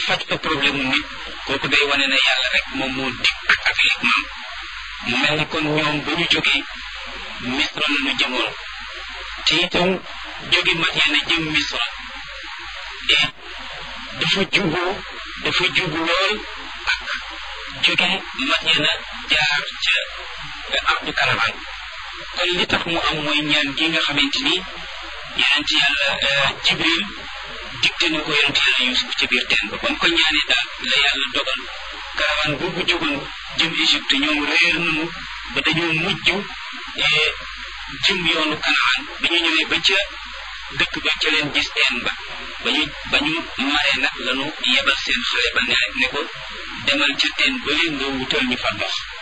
faj fa problème mu nit kooku day wane ne yàlla rek moom moo dikk ak hikmaam mu mel ni kon ñoom ba ñu jógee Misra la ñu jëmoon te itam jóge Madyana jëm Misra et dafa jubu lool ak jóge Madyana jaar ca ardu Karaman kon li tax mu am mooy ñaan gi nga xamante ni yonent yàlla Jibril digte na ko yonent yàlla Yuusuf ca biir teen ba ba mu ko ñaanee daal la yàlla dogal Karaman boobu jógoon jëm Égypte ñoom réer nañu ba dañoo mujj jëm yoonu Kanaan bi ñu ñëwee ba ca dëkk ba ca leen gis teen ba ba ñu maree nag lañu yebal seen xale ba ne ko demal ca teen ba leen nga wutal ñu fa ndox